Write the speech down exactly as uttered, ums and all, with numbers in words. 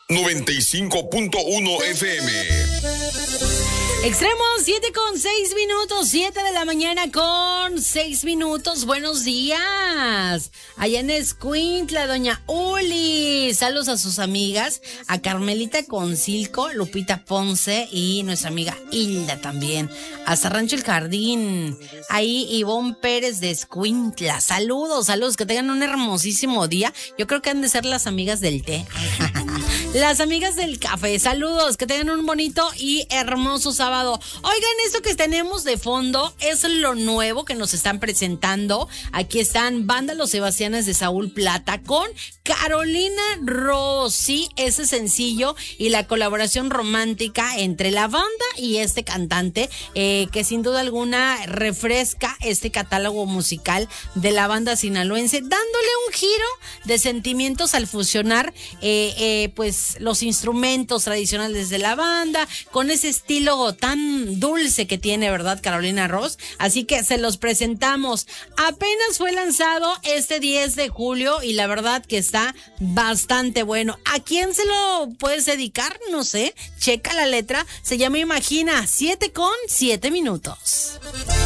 noventa y cinco punto uno F M. Extremos, siete con seis minutos, siete de la mañana con seis minutos. Buenos días. Allá en Escuintla, doña Uli. Saludos a sus amigas, a Carmelita Concilco, Lupita Ponce y nuestra amiga Hilda también. Hasta Rancho El Jardín. Ahí Ivonne Pérez de Escuintla. Saludos, saludos, que tengan un hermosísimo día. Yo creo que han de ser las amigas del té. Las amigas del café. Saludos, que tengan un bonito y hermoso sábado. Oigan, esto que tenemos de fondo es lo nuevo que nos están presentando. Aquí están Banda Los Sebastianes de Saúl Plata con Carolina Ross. Sí, ese sencillo y la colaboración romántica entre la banda y este cantante, eh, que sin duda alguna refresca este catálogo musical de la banda sinaloense, dándole un giro de sentimientos al fusionar eh, eh, pues los instrumentos tradicionales de la banda con ese estilo tan dulce que tiene, ¿verdad, Carolina Ross? Así que se los presentamos. Apenas fue lanzado este diez de julio y la verdad que está bastante bueno. ¿A quién se lo puedes dedicar? No sé. Checa la letra. Se llama Imagina. Siete con siete minutos.